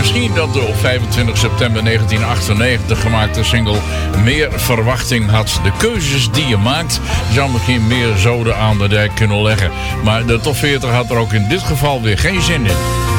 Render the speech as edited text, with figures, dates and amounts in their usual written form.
misschien dat de op 25 september 1998 gemaakte single meer verwachting had. De keuzes die je maakt, zou misschien meer zoden aan de dijk kunnen leggen. Maar de top 40 had er ook in dit geval weer geen zin in.